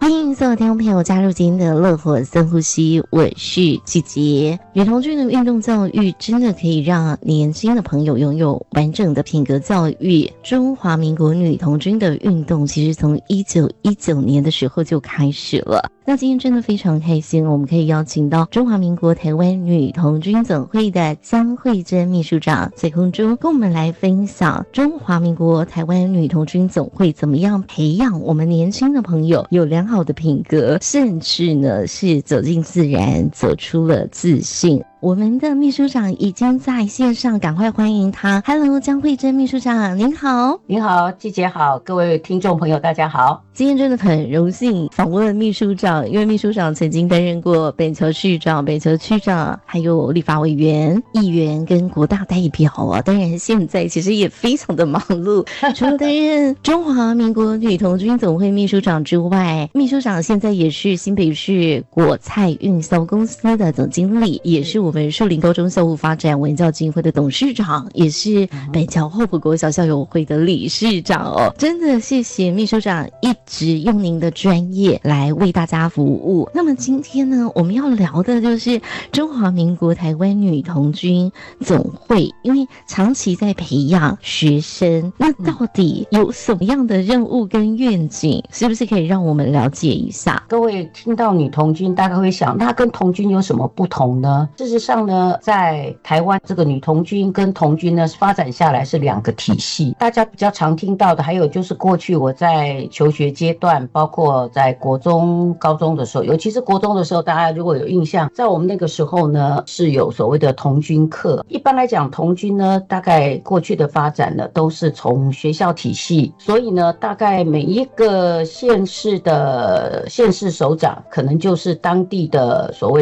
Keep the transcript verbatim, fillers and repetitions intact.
欢迎所有听众朋友加入今天的乐活深呼吸，我是季杰。女童军的运动教育真的可以让年轻的朋友拥有完整的品格教育。中华民国女童军的运动其实从一九一九年的时候就开始了。那今天真的非常开心，我们可以邀请到中华民国台湾女童军总会的江慧珍秘书长在空中跟我们来分享中华民国台湾女童军总会怎么样培养我们年轻的朋友有良好的品格，甚至呢是走进自然，走出了自信。我们的秘书长已经在线上，赶快欢迎他。Hello， 江慧珍秘书长，您好。 您好，季姐好，各位听众朋友大家好。 今天真的很荣幸访问秘书长，因为秘书长曾经担任过北投市长、北投区长，还有立法委员、议员跟国大代表啊。当然现在其实也非常的忙碌，除了担任中华民国女童军总会秘书长之外，秘书长现在也是新北市果菜运销公司的总经理，也是我们树林高中校务发展文教基金会的董事长，也是北侨后埔国小校友会的理事长哦。真的谢谢秘书长一直用您的专业来为大家服务。那么今天呢，我们要聊的就是中华民国台湾女童军总会，因为长期在培养学生，那到底有什么样的任务跟愿景，是不是可以让我们了解一下？ 各位听到女童军大概会想，那跟童军有什么不同呢？事实上呢，在台湾这个女童军跟童军呢发展下来是两个体系。大家比较常听到的还有就是过去我在求学阶段，包括在国中高中的时候，尤其是国中的时候，大家如果有印象，在我们那个时候呢是有所谓的童军课。一般来讲童军呢大概过去的发展呢都是从学校体系，所以呢大概每一个县市的县市首长可能就是当地的所谓